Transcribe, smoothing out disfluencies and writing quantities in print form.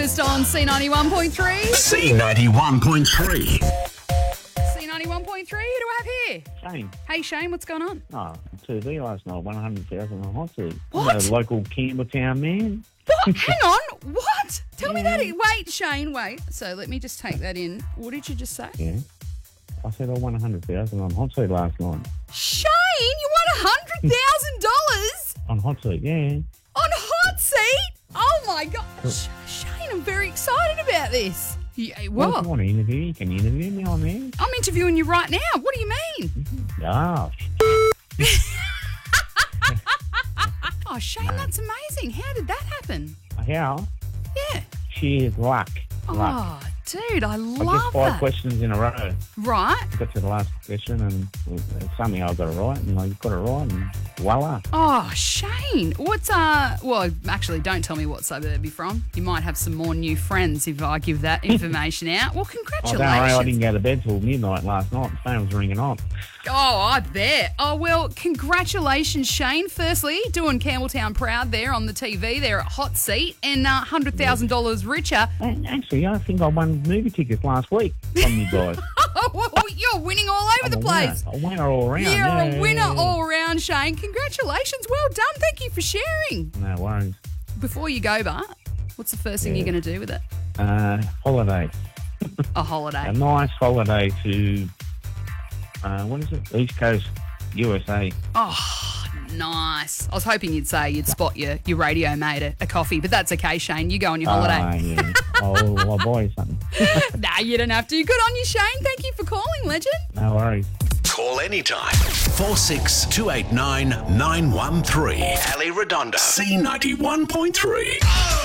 breakfast on C91.3. C91.3. C91.3, who do I have here? Shane. Hey, Shane, what's going on? Oh, TV last night, 100,000 on hot seat. What? I'm a local Campbelltown man. What? Hang on. What? Tell me that. Wait, Shane, wait. So let me just take that in. What did you just say? Yeah. I said I won 100,000 on hot seat last night. Shane, you won $100,000 On hot seat, yeah. on hot seat? Oh, my gosh. Shane, I'm very excited about this. Yeah, Well, if well, you want to interview, you can interview me on there. I'm interviewing you right now. What do you mean? Oh, Oh, Shane, that's amazing. How did that happen? how? Yeah. Sheer luck. Luck. Oh, dude, I I love guess 5 that. questions in a row. Right. Got to the last question and something I got it right and I got it right and voila. Oh, Shane, what's well, actually, don't tell me what suburb you're from. You might have some more new friends if I give that information out. Well, Oh, don't worry, congratulations. I didn't go to bed till midnight last night. The phone was ringing on. Oh, I bet. Oh, well, congratulations, Shane. Firstly, doing Campbelltown proud there on the TV there at Hot Seat and $100,000 richer. And actually, I think I won movie tickets last week from you guys. Oh, well, you're winning all over the place. A winner all around. You're yeah, a winner yeah, yeah. all round, Shane. Congratulations. Well done. Thank you for sharing. No worries. Before you go, Bart, what's the first thing you're going to do with it? Holiday. A holiday. A nice holiday to, what is it? East Coast, USA. Oh, nice. I was hoping you'd say you'd spot your radio mate a coffee, but that's okay, Shane. You go on your holiday. Yeah. I'll buy you something. Nah, you don't have to. Good on you, Shane. Thank you for calling, legend. No worries. Call anytime. 46289 913. Ali Redondo. C91.3.